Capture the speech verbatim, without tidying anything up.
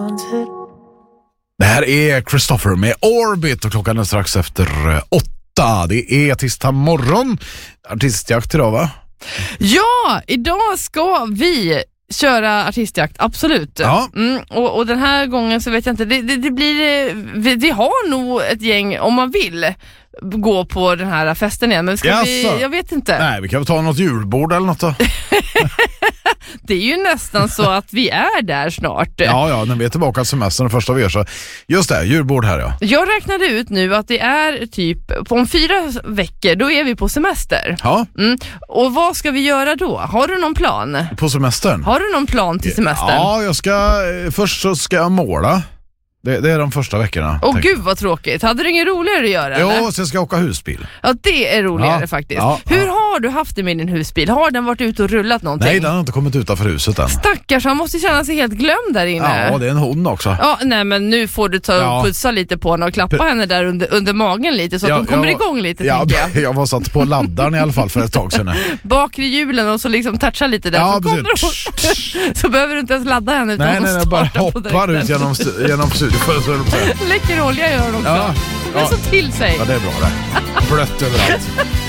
wanted. Det här är Christopher med Orbit och klockan är strax efter åtta. Det är tisdag morgon. Artistjakt idag, va? Ja, idag ska vi köra artistjakt, absolut. Ja. Mm, och, och den här gången så vet jag inte, det, det, det blir, vi, vi har nog ett gäng om man vill gå på den här festen igen, men ska Jaså? vi, jag vet inte. Nej, vi kan väl ta något julbord eller något då. Det är ju nästan så att vi är där snart. Ja, ja, när vi är tillbaka semestern den första vi gör så. Just det, julbord här, ja. Jag räknade ut nu att det är typ, om fyra veckor, då är vi på semester. Ja, Mm. Och vad ska vi göra då? Har du någon plan? på semestern. Har du någon plan till semestern? Ja, jag ska, först så ska jag måla. Det, det är de första veckorna. Åh tänk. gud vad tråkigt. Hade du ingen roligare att göra? eller? Jo, sen ska jag åka husbil. Ja, det är roligare Ja, faktiskt. ja, Hur ja. har du haft det med din husbil? Har den varit ute och rullat någonting? Nej, den har inte kommit utanför huset än. Stackars, han måste känna sig helt glömd där inne. Ja, det är en hund också. Ja, nej men nu får du ta och Ja. putsa lite på henne och klappa P- henne där under, under magen lite så att Ja, de kommer jag- igång lite, Ja, tänker jag. jag var satt på laddaren i alla fall för ett tag sedan. Bakre hjulen och så liksom toucha lite där. Ja, så, kommer precis. hon, så behöver du inte ens ladda henne utan Nej, hon nej, nej, bara startar på hoppar direkten. ut genom, stu- genom studiofönstret. Läcker olja gör hon också. Ja, Det är ja. så till sig. Ja, det är bra det. Blött överallt.